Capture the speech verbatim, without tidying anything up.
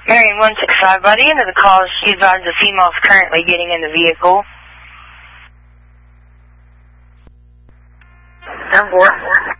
Marion one six five, by the end of the call, she advised the female is currently getting in the vehicle. ten four.